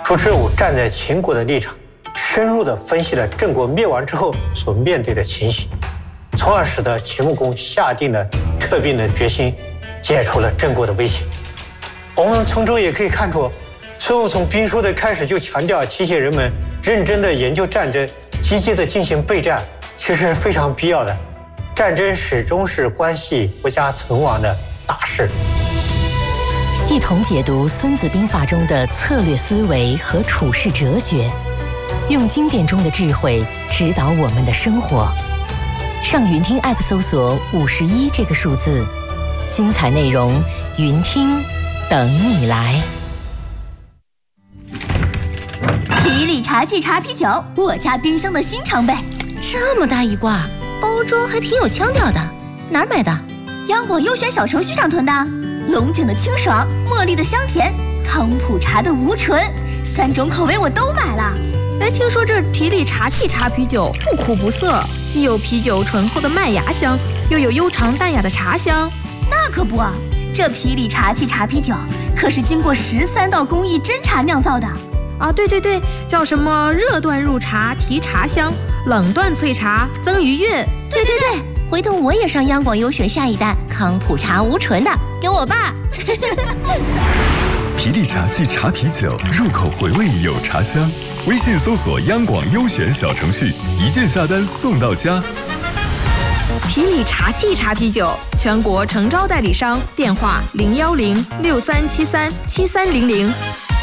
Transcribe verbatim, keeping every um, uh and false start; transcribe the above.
朱之武站在秦国的立场，深入地分析了郑国灭亡之后所面对的情形，从而使得秦穆公下定了撤兵的决心，解除了郑国的威胁。我们从中也可以看出，孙武从兵书的开始就强调提醒人们认真地研究战争，积极地进行备战，其实是非常必要的。战争始终是关系国家存亡的大事。 系统解读《孙子兵法》中的策略思维和处世哲学，用经典中的智慧指导我们的生活。上云听 App 搜索五十一这个数字，精彩内容云听等你来。 皮里茶记茶啤酒，我家冰箱的新常备。 这么大一挂，包装还挺有腔调的，哪儿买的？ 央广优选小程序上囤的。龙井的清爽，茉莉的香甜，康普茶的无醇，三种口味我都买了。 哎，听说这皮里茶气茶啤酒不苦不涩，既有啤酒醇厚的麦芽香，又有悠长淡雅的茶香。 那可不啊，这皮里茶气茶啤酒可是经过十三道工艺真茶酿造的啊！对对对，叫什么热段入茶提茶香，冷段萃茶增余韵。 对对对，回头我也上央广优选下一单康普茶无醇的，给我爸。 皮里茶记茶啤酒，入口回味有茶香。微信搜索央广优选小程序，一键下单送到家。 皮里茶气茶啤酒，全国诚招代理商，电话零幺零六三七三七三零零。